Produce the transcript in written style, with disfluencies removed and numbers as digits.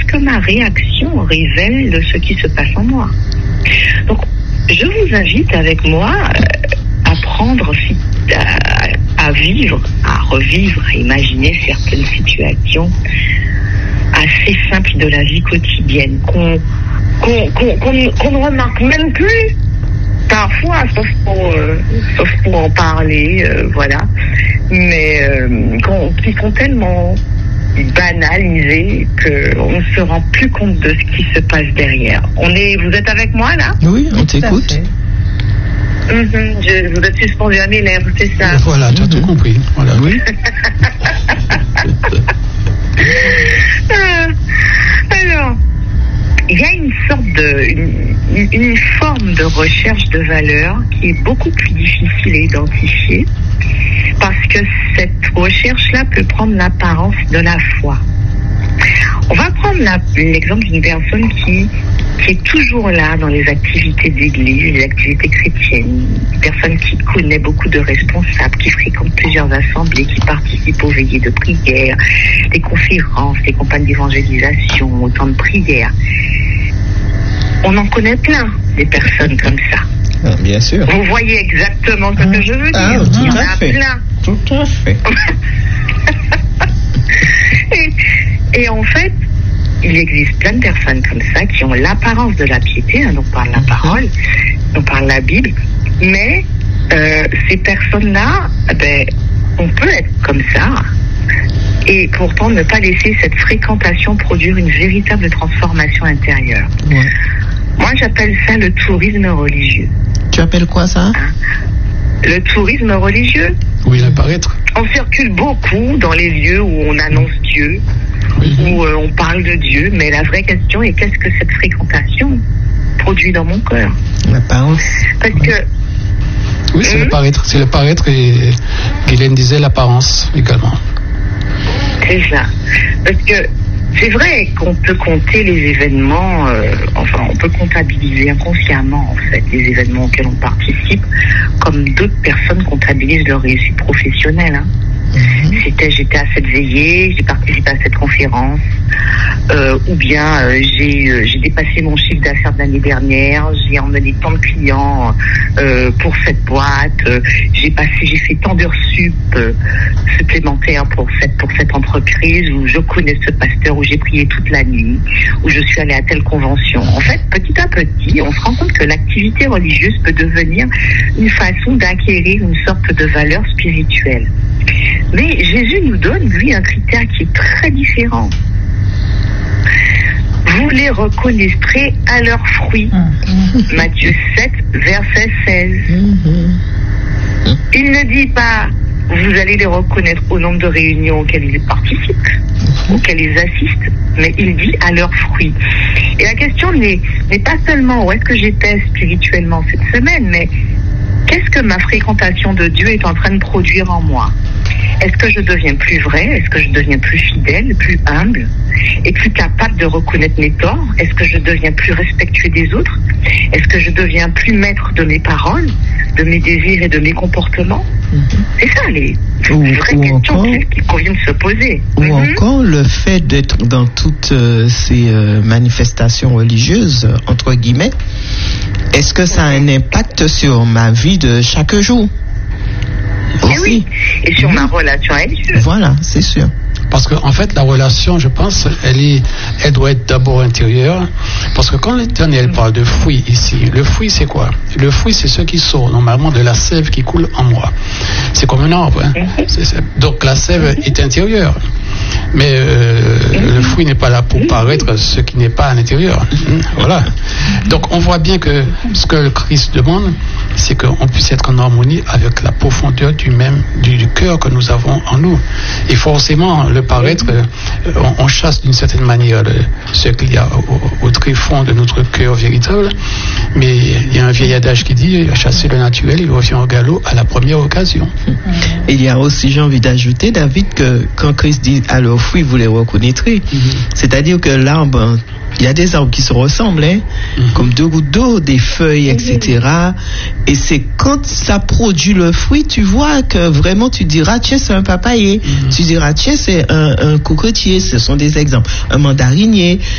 que ma réaction révèle ce qui se passe en moi. Donc, je vous invite avec moi à prendre, à vivre, à revivre, à imaginer certaines situations assez simples de la vie quotidienne qu'on ne remarque même plus parfois, sauf pour en parler, voilà, mais qui sont tellement banalisés qu'on ne se rend plus compte de ce qui se passe derrière. Vous êtes avec moi là? Oui, on t'écoute. Vous êtes suspendu à mes lèvres, c'est ça? Voilà, tu as tout compris. Voilà. Oui. Alors, il y a une sorte une forme de recherche de valeur qui est beaucoup plus difficile à identifier parce que cette recherche-là peut prendre l'apparence de la foi. On va prendre l'exemple d'une personne qui est toujours là dans les activités d'église, les activités chrétiennes, une personne qui connaît beaucoup de responsables, qui fréquente plusieurs assemblées, qui participe aux veillées de prière, des conférences, des campagnes d'évangélisation, autant de prières. On en connaît plein, des personnes comme ça. Ah, bien sûr. Vous voyez exactement ce que je veux dire. Tout Il y en à a fait. plein. Tout à fait. Et en fait, il existe plein de personnes comme ça qui ont l'apparence de la piété, hein, donc par la parole, donc par la Bible, mais ces personnes-là, on peut être comme ça et pourtant ne pas laisser cette fréquentation produire une véritable transformation intérieure. Ouais. Moi, j'appelle ça le tourisme religieux. Tu appelles quoi ça? Le tourisme religieux. Oui, le paraître. On circule beaucoup dans les lieux où on annonce Dieu, où on parle de Dieu, mais la vraie question est qu'est-ce que cette fréquentation produit dans mon cœur? L'apparence. Parce que... Oui, c'est le paraître. C'est le paraître et Guylaine disait l'apparence également. C'est ça. Parce que c'est vrai qu'on peut compter les événements, on peut comptabiliser inconsciemment, en fait, les événements auxquels on participe, comme d'autres personnes comptabilisent leur réussite professionnelle. Hein. J'étais à cette veillée, j'ai participé à cette conférence, ou bien j'ai dépassé mon chiffre d'affaires de l'année dernière, j'ai emmené tant de clients pour cette boîte, j'ai fait tant d'heures supplémentaires pour cette entreprise, où je connais ce pasteur, où j'ai prié toute la nuit, où je suis allée à telle convention. En fait, petit à petit, on se rend compte que l'activité religieuse peut devenir une façon d'acquérir une sorte de valeur spirituelle. Mais Jésus nous donne, lui, un critère qui est très différent. Vous les reconnaîtrez à leurs fruits. Matthieu 7, verset 16. Il ne dit pas, vous allez les reconnaître au nombre de réunions auxquelles ils participent, auxquelles ils assistent, mais il dit à leurs fruits. Et la question n'est pas seulement où est-ce que j'étais spirituellement cette semaine, mais qu'est-ce que ma fréquentation de Dieu est en train de produire en moi? Est-ce que je deviens plus vrai? Est-ce que je deviens plus fidèle, plus humble et plus capable de reconnaître mes torts? Est-ce que je deviens plus respectueux des autres? Est-ce que je deviens plus maître de mes paroles, de mes désirs et de mes comportements? C'est ça les vraies questions qu'il convient de se poser. Ou encore le fait d'être dans toutes ces manifestations religieuses, entre guillemets, est-ce que ça a un impact sur ma vie de chaque jour? Et oui, et sur ma relation avec Dieu. Voilà, c'est sûr. Parce qu'en fait, la relation, je pense, elle doit être d'abord intérieure. Parce que quand l'Éternel parle de fruit ici, le fruit, c'est quoi? Le fruit, c'est ce qui sort normalement de la sève qui coule en moi. C'est comme un arbre. Hein? Donc la sève est intérieure. Mais le fruit n'est pas là pour paraître ce qui n'est pas à l'intérieur. Voilà. Donc on voit bien que ce que le Christ demande, c'est qu'on puisse être en harmonie avec la profondeur du cœur que nous avons en nous. Et forcément, le paraître, on chasse d'une certaine manière ce qu'il y a au tréfond de notre cœur véritable. Mais il y a un vieil adage qui dit, chasser le naturel, il revient au galop à la première occasion. Il y a aussi, j'ai envie d'ajouter, David, que quand Christ dit à leurs fruits, vous les reconnaîtrez. C'est-à-dire que l'arbre, il y a des arbres qui se ressemblent, hein, comme deux gouttes d'eau, des feuilles, etc. Et c'est quand ça produit le fruit, tu vois que vraiment tu diras, tiens, c'est un papayer. Tu diras, tiens, c'est un cocotier. Ce sont des exemples. Un mandarinier.